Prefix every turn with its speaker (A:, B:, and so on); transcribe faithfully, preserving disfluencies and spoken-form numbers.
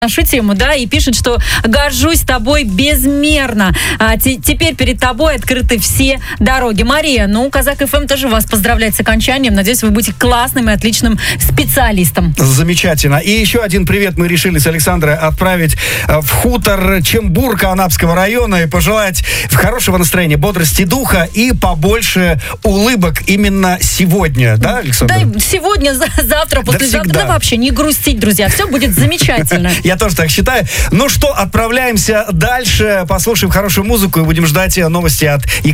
A: нашу тему, да, и пишет, что горжусь тобой безмерно. А, т- теперь перед тобой открыты все дороги. Мария, ну, Казак эф эм тоже вас поздравляет с окончанием. Надеюсь, вы будете классным и отличным специалистом.
B: Замечательно. И еще один привет мы решили с Александрой отправить в хутор Чембурка Анапского района и пожелать хорошего настроения, бодрости духа и побольше улыбок именно сегодня. Да, Александр?
A: Да, сегодня, завтра, послезавтра. Да, вообще не грустить, друзья. Все будет замечательно.
B: Я тоже так считаю. Ну что, отправляемся дальше, послушаем хорошую музыку и будем ждать новости от